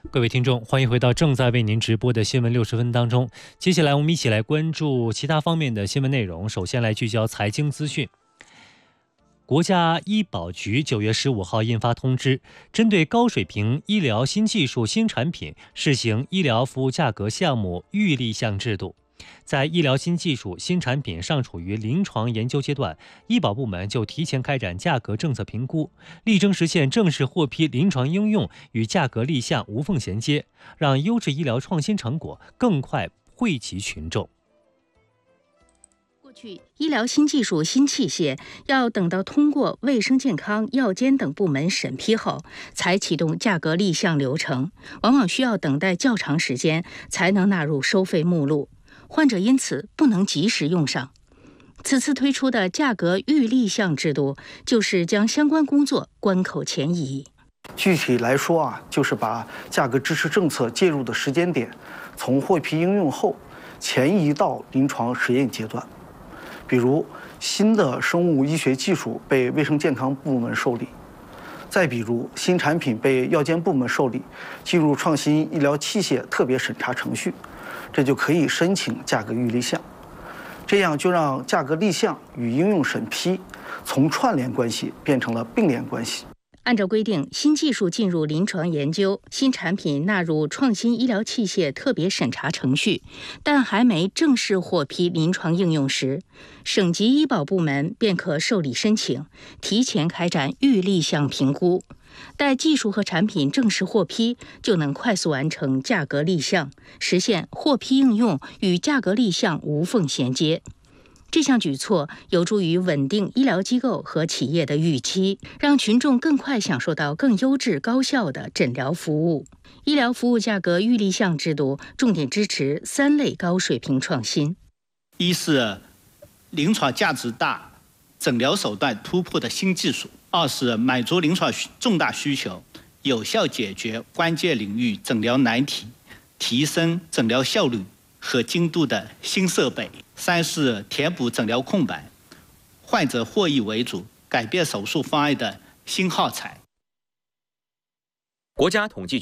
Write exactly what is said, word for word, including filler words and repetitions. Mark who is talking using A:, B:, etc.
A: 各位听众，欢迎回到正在为您直播的新闻六十分当中。接下来我们一起来关注其他方面的新闻内容。首先来聚焦财经资讯。国家医保局九月十五号印发通知，针对高水平医疗新技术新产品试行医疗服务价格项目预立项制度。在医疗新技术新产品尚处于临床研究阶段，医保部门就提前开展价格政策评估，力争实现正式获批临床应用与价格立项无缝衔接，让优质医疗创新成果更快惠及群众。
B: 过去，医疗新技术新器械要等到通过卫生健康、药监等部门审批后，才启动价格立项流程，往往需要等待较长时间才能纳入收费目录，患者因此不能及时用上。此次推出的价格预立项制度，就是将相关工作关口前移。
C: 具体来说啊，就是把价格支持政策介入的时间点，从获批应用后前移到临床实验阶段。比如，新的生物医学技术被卫生健康部门受理，再比如新产品被药监部门受理，进入创新医疗器械特别审查程序，这就可以申请价格预立项。这样就让价格立项与应用审批从串联关系变成了并联关系。
B: 按照规定，新技术进入临床研究，新产品纳入创新医疗器械特别审查程序，但还没正式获批临床应用时，省级医保部门便可受理申请，提前开展预立项评估。待技术和产品正式获批，就能快速完成价格立项，实现获批应用与价格立项无缝衔接。这项举措有助于稳定医疗机构和企业的预期，让群众更快享受到更优质高效的诊疗服务。医疗服务价格预立项制度重点支持三类高水平创新：
D: 一是临床价值大、诊疗手段突破的新技术；二是满足临床重大需求，有效解决关键领域诊疗难题，提升诊疗效率和精度的新设备；三是填补诊疗空白，患者获益为主，改变手术方案的新耗材。
E: 国家统计局